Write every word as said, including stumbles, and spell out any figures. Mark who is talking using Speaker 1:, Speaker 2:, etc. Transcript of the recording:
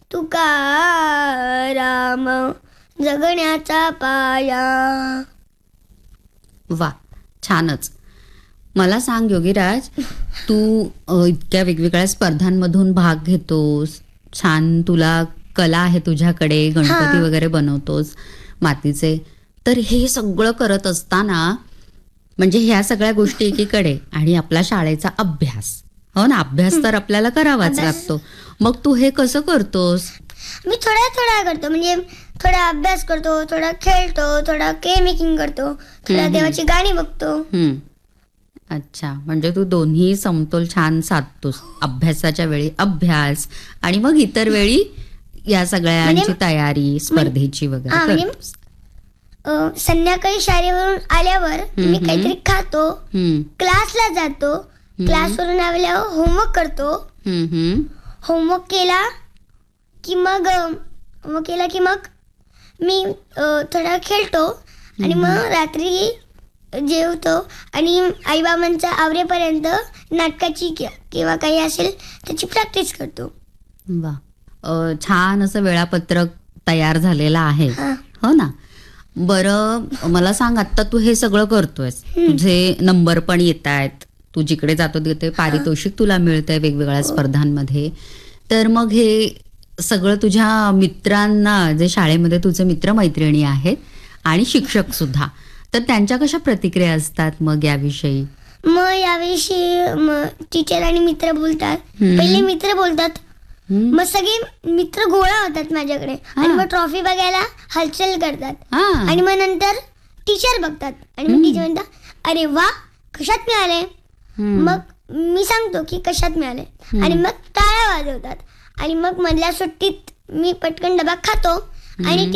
Speaker 1: तुकाराम जगण्याचा पाया.
Speaker 2: वा, छानच. मला सांग योगीराज, तू अ, इतक्या वेगवेगळ्या स्पर्धांमधून भाग घेतोस, छान तुला कला आहे तुझ्याकडे, गणपती
Speaker 1: हा.
Speaker 2: वगैरे बनवतोस मातीचे, तर हे सगळं करत असताना म्हणजे ह्या सगळ्या गोष्टी एकीकडे आणि आपला शाळेचा अभ्यास, हो ना, अभ्यास तर आपल्याला करावाच
Speaker 1: अभ्यास.
Speaker 2: लागतो. मग तू हे कसं करतोस?
Speaker 1: मी थोडा थोडा करतो, म्हणजे थोडा अभ्यास करतो, थोडा खेळतो, थोडा केक मेकिंग करतो, थोडा
Speaker 2: हम्म.
Speaker 1: देवाची गाणी बघतो.
Speaker 2: हम्म. अच्छा, म्हणजे तू दोन्ही समतोल छान साधतोस. अभ्यासाच्या वेळी अभ्यास आणि मग इतर वेळी या सगळ्यांची
Speaker 1: म्हणजे-
Speaker 2: तयारी स्पर्धेची
Speaker 1: हा,
Speaker 2: वगैरे
Speaker 1: म्हणजे
Speaker 2: करतोस.
Speaker 1: अ, संध्याकाळी शाळेवरून आल्यावर मी
Speaker 2: हम्म.
Speaker 1: काहीतरी खातो,
Speaker 2: हम्म,
Speaker 1: क्लासला जातो, क्लासवरून आल्यावर होमवर्क करतो.
Speaker 2: हम्म, हम्म.
Speaker 1: होमवर्क केला की मग होमवर्क केला की मग मी अ, थोडा खेळतो आणि मग रात्री जेवतो आणि आईबाबांचा आवरेपर्यंत नाटकाची कि- किंवा काही असेल त्याची प्रॅक्टिस करतो.
Speaker 2: वा, अ, छान असं वेळापत्रक तयार झालेलं आहे,
Speaker 1: हा.
Speaker 2: हो ना. बरं, मला सांग, आता तू हे सगळं करतोयस, तुझे नंबर पण येत आहेत, तू जिकडे जातो तिथे पारितोषिक तुला मिळतंय वेगवेगळ्या स्पर्धांमध्ये, तर मग हे सगळं तुझ्या मित्रांना, जे शाळेमध्ये तुझे मित्रमैत्रिणी आहेत आणि शिक्षक सुद्धा, तर त्यांच्या कशा प्रतिक्रिया असतात मग याविषयी?
Speaker 1: मग याविषयी मग टीचर आणि मित्र बोलतात.
Speaker 2: हम्म.
Speaker 1: पहिले मित्र बोलतात,
Speaker 2: हम्म.
Speaker 1: मग सगळे मित्र गोळा होतात माझ्याकडे आणि मग ट्रॉफी बघायला हालचाल करतात.
Speaker 2: हा.
Speaker 1: आणि मग नंतर टीचर बघतात आणि मग टीचर म्हणतात, अरे वा, कशात मिळाले?
Speaker 2: हम्म.
Speaker 1: मग मी सांगतो की कशात मिळाले आणि मग टाळ्या वाजवतात आणि मग मधल्या सुट्टीत मी पटकन डबा खातो आणि